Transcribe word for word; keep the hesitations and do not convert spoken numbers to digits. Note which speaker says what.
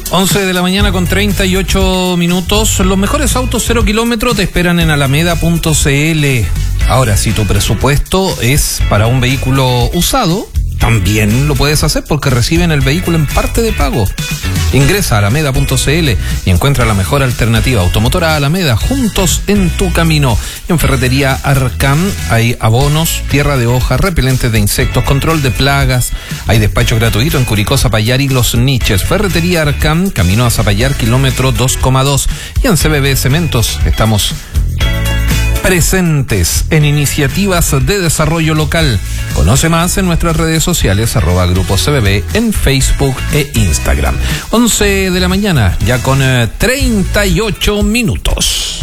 Speaker 1: once de la mañana con treinta y ocho minutos. Los mejores autos cero kilómetros te esperan en alameda punto c l. Ahora, si tu presupuesto es para un vehículo usado, también lo puedes hacer porque reciben el vehículo en parte de pago. Ingresa a alameda punto c l y encuentra la mejor alternativa automotora Alameda, juntos en tu camino. En Ferretería Arcam hay abonos, tierra de hoja, repelentes de insectos, control de plagas. Hay despacho gratuito en Curicó, Zapallar y Los Niches. Ferretería Arcam, camino a Zapallar, kilómetro dos coma dos. Y en C B B Cementos estamos presentes en iniciativas de desarrollo local. Conoce más en nuestras redes sociales, arroba Grupo C B B en Facebook e Instagram. once de la mañana, ya con eh, treinta y ocho minutos.